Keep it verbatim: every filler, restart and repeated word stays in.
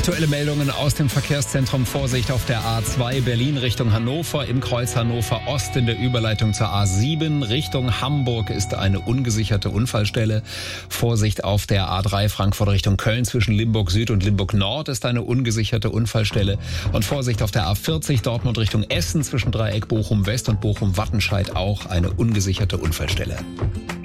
Aktuelle Meldungen aus dem Verkehrszentrum. Vorsicht auf der A zwei Berlin Richtung Hannover. Im Kreuz Hannover Ost in der Überleitung zur A sieben Richtung Hamburg ist eine ungesicherte Unfallstelle. Vorsicht auf der A drei Frankfurt Richtung Köln zwischen Limburg Süd und Limburg Nord ist eine ungesicherte Unfallstelle. Und Vorsicht auf der A vierzig Dortmund Richtung Essen zwischen Dreieck Bochum West und Bochum Wattenscheid auch eine ungesicherte Unfallstelle.